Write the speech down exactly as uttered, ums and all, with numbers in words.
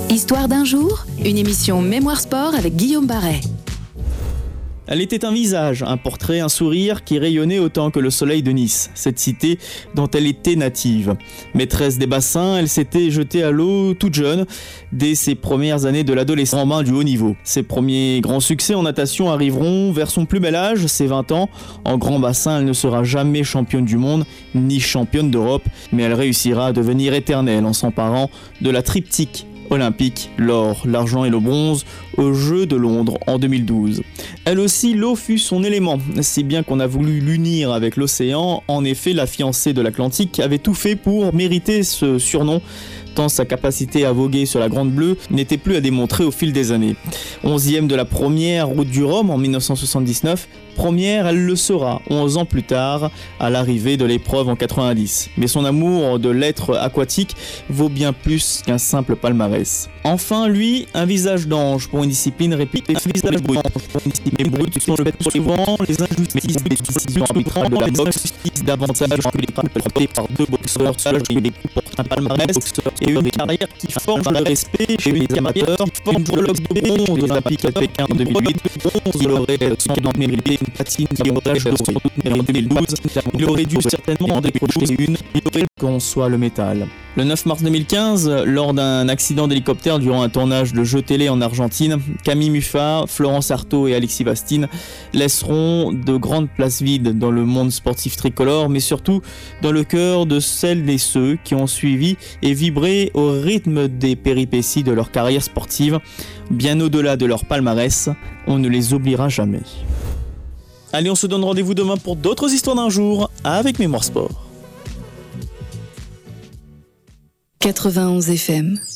Histoire d'un jour, une émission Mémoire Sport avec Guillaume Barret. Elle était un visage, un portrait, un sourire qui rayonnait autant que le soleil de Nice, cette cité dont elle était native. Maîtresse des bassins, elle s'était jetée à l'eau toute jeune, dès ses premières années de l'adolescence en main du haut niveau. Ses premiers grands succès en natation arriveront vers son plus bel âge, ses vingt ans. En grand bassin, elle ne sera jamais championne du monde, ni championne d'Europe, mais elle réussira à devenir éternelle en s'emparant de la triptyque olympique, l'or, l'argent et le bronze aux Jeux de Londres en deux mille douze. Elle aussi, l'eau fut son élément, si bien qu'on a voulu l'unir avec l'océan. En effet, la fiancée de l'Atlantique avait tout fait pour mériter ce surnom, tant sa capacité à voguer sur la Grande Bleue n'était plus à démontrer au fil des années. Onzième de la première route du Rhum en dix-neuf cent soixante-dix-neuf, première elle le sera onze ans plus tard à l'arrivée de l'épreuve en quatre-vingt-dix. Mais son amour de l'être aquatique vaut bien plus qu'un simple palmarès. Enfin, lui, un visage d'ange pour une discipline réputée, un visage brut pour une discipline brute sont le fait souvent les injustices des décisions arbitrales de la boxe, davantage que les frappes portées par deux boxeurs seuls et les coups portent un palmarès et une carrière qui forge le respect chez les amateurs. Une bloc de bronze olympique à Pékin en deux mille huit, il aurait sans doute mérité une platine qui aurait sans doute mérité en deux mille douze. Il aurait dû certainement en décrocher une, il aurait qu'on soit le métal. Le neuf mars deux mille quinze, lors d'un accident d'hélicoptère durant un tournage de jeux télé en Argentine, Camille Muffat, Florence Artaud et Alexis Bastine laisseront de grandes places vides dans le monde sportif tricolore, mais surtout dans le cœur de celles et ceux qui ont suivi et vibré au rythme des péripéties de leur carrière sportive. Bien au-delà de leur palmarès, on ne les oubliera jamais. Allez, on se donne rendez-vous demain pour d'autres histoires d'un jour avec Mémoire Sport. quatre-vingt-onze F M